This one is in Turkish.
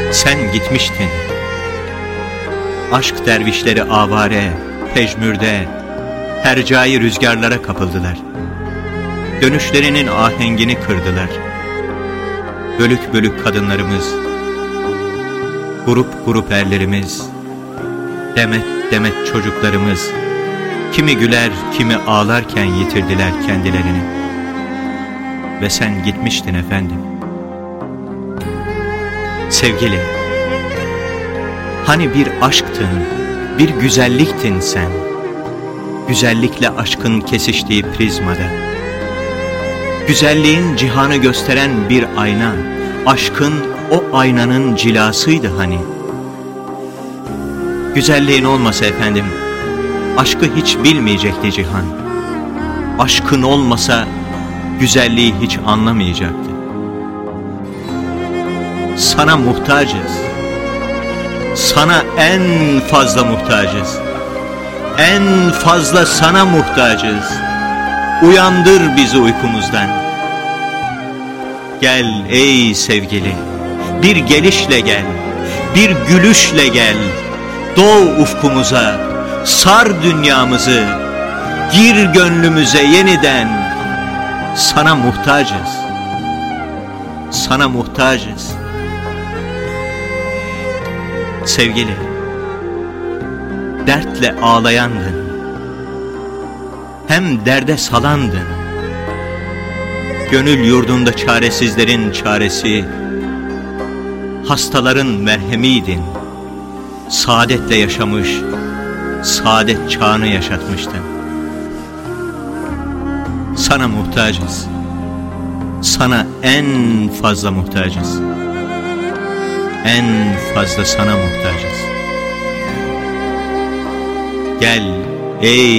Sen gitmiştin. Aşk dervişleri avare, pejmürde, hercai rüzgarlara kapıldılar. Dönüşlerinin ahengini kırdılar. Bölük bölük kadınlarımız, grup grup erlerimiz, demet demet çocuklarımız, kimi güler kimi ağlarken yitirdiler kendilerini. Ve sen gitmiştin efendim. Sevgili, hani bir aşktın, bir güzelliktin sen, güzellikle aşkın kesiştiği prizmada. Güzelliğin cihanı gösteren bir ayna, aşkın o aynanın cilasıydı hani. Güzelliğin olmasa efendim, aşkı hiç bilmeyecekti cihan. Aşkın olmasa güzelliği hiç anlamayacaktı. Sana muhtacız. Sana en fazla muhtacız. En fazla sana muhtacız. Uyandır bizi uykumuzdan. Gel ey sevgili, bir gelişle gel, bir gülüşle gel. Doğ ufkumuza, sar dünyamızı, gir gönlümüze yeniden. Sana muhtacız. Sana muhtacız. Sevgili, dertle ağlayandın, hem derde salandın. Gönül yurdunda çaresizlerin çaresi, hastaların merhemiydin. Saadetle yaşamış, saadet çağını yaşatmıştın. Sana muhtacız. Sana en fazla muhtacız. En fazla sana muhtacız. Gel ey